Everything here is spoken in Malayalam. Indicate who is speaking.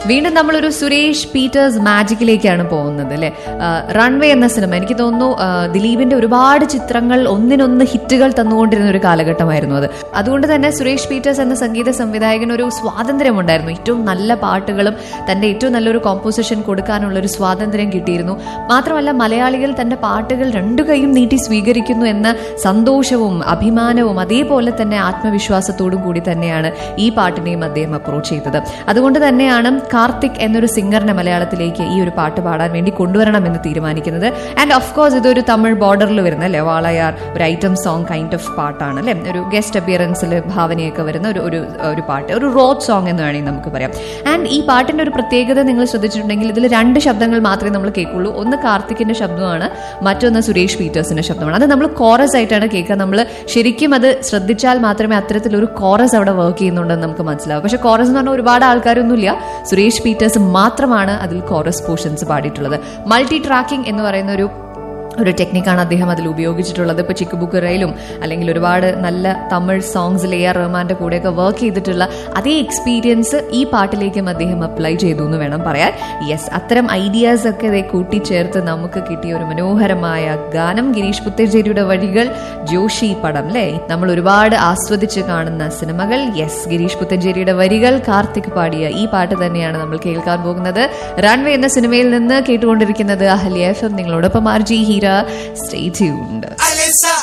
Speaker 1: വീണ്ടും നമ്മളൊരു സുരേഷ് പീറ്റേഴ്സ് മാജിക്കിലേക്കാണ് പോകുന്നത് അല്ലെ. റൺവേ എന്ന സിനിമ എനിക്ക് തോന്നുന്നു ദിലീപിന്റെ ഒരുപാട് ചിത്രങ്ങൾ ഒന്നിനൊന്ന് ഹിറ്റുകൾ തന്നുകൊണ്ടിരുന്ന ഒരു കാലഘട്ടമായിരുന്നു അത്. അതുകൊണ്ട് തന്നെ സുരേഷ് പീറ്റേഴ്സ് എന്ന സംഗീത സംവിധായകന് ഒരു സ്വാതന്ത്ര്യം ഉണ്ടായിരുന്നു. ഏറ്റവും നല്ല പാട്ടുകളും തന്റെ ഏറ്റവും നല്ലൊരു കോമ്പോസിഷൻ കൊടുക്കാനുള്ള ഒരു സ്വാതന്ത്ര്യം കിട്ടിയിരുന്നു. മാത്രമല്ല മലയാളികൾ തന്റെ പാട്ടുകൾ രണ്ടു കൈയും നീട്ടി സ്വീകരിക്കുന്നു എന്ന സന്തോഷവും അഭിമാനവും അതേപോലെ തന്നെ ആത്മവിശ്വാസത്തോടും കൂടി തന്നെയാണ് ഈ പാട്ടിനെയും അദ്ദേഹം അപ്രോച്ച് ചെയ്തത്. അതുകൊണ്ട് തന്നെയാണ് കാർത്തിക് എന്നൊരു സിംഗറിനെ മലയാളത്തിലേക്ക് ഈ ഒരു പാട്ട് പാടാൻ വേണ്ടി കൊണ്ടുവരണം എന്ന് തീരുമാനിക്കുന്നത്. ആൻഡ് ഓഫ് കോഴ്സ് ഇതൊരു തമിഴ് ബോർഡറിൽ വരുന്ന അല്ലെ വാളയാർ ഒരു ഐറ്റം സോങ് കൈൻഡ് ഓഫ് പാട്ടാണ് അല്ലെ. ഒരു ഗസ്റ്റ് അപ്പിയറൻസിൽ ഭാവനയൊക്കെ വരുന്ന ഒരു പാട്ട്, ഒരു റോഡ് സോങ് എന്ന് വേണമെങ്കിൽ നമുക്ക് പറയാം. ആൻഡ് ഈ പാട്ടിന്റെ ഒരു പ്രത്യേകത നിങ്ങൾ ശ്രദ്ധിച്ചിട്ടുണ്ടെങ്കിൽ ഇതിൽ 2 ശബ്ദങ്ങൾ മാത്രമേ നമ്മൾ കേൾക്കുള്ളൂ. ഒന്ന് കാർത്തിക്കിന്റെ ശബ്ദമാണ്, മറ്റൊന്ന് സുരേഷ് പീറ്റേഴ്സിന്റെ ശബ്ദമാണ്. അത് നമ്മൾ കോറസ് ആയിട്ടാണ് കേൾക്കുക. നമ്മൾ ശരിക്കും അത് ശ്രദ്ധിച്ചാൽ മാത്രമേ അത്തരത്തിലൊരു കോറസ് അവിടെ വർക്ക് ചെയ്യുന്നുണ്ടെന്ന് നമുക്ക് മനസ്സിലാവും. പക്ഷെ കോറസ് എന്ന് പറഞ്ഞാൽ ഒരുപാട് ആൾക്കാരൊന്നുമില്ല, സുരേഷ് പീറ്റേഴ്സ് മാത്രമാണ് അതിൽ കോറസ് പോർഷൻസ് പാടിയിട്ടുള്ളത്. മൾട്ടി ട്രാക്കിംഗ് എന്ന് പറയുന്ന ഒരു ടെക്നിക്കാണ് അദ്ദേഹം അതിൽ ഉപയോഗിച്ചിട്ടുള്ളത്. ഇപ്പോൾ ചിക്കുബുക്കുറയിലും അല്ലെങ്കിൽ ഒരുപാട് നല്ല തമിഴ് സോങ്സിൽ AR റഹ്മാന്റെ കൂടെയൊക്കെ വർക്ക് ചെയ്തിട്ടുള്ള അതേ എക്സ്പീരിയൻസ് ഈ പാട്ടിലേക്കും അദ്ദേഹം അപ്ലൈ ചെയ്തു എന്ന് വേണം പറയാൻ. യെസ്, അത്തരം ഐഡിയാസ് ഒക്കെ ഇതേ കൂട്ടിച്ചേർത്ത് നമുക്ക് കിട്ടിയ ഒരു മനോഹരമായ ഗാനം. ഗിരീഷ് പുത്തഞ്ചേരിയുടെ വരികൾ, ജോഷി പടം അല്ലേ, നമ്മൾ ഒരുപാട് ആസ്വദിച്ച് കാണുന്ന സിനിമകൾ. യെസ്, ഗിരീഷ് പുത്തഞ്ചേരിയുടെ വരികൾ, കാർത്തിക് പാടിയ ഈ പാട്ട് തന്നെയാണ് നമ്മൾ കേൾക്കാൻ പോകുന്നത്. റൺവേ എന്ന സിനിമയിൽ നിന്ന് കേട്ടുകൊണ്ടിരിക്കുന്നത് അഹല്യ FM. നിങ്ങളോടൊപ്പം RJ ഹീര. Stay tuned.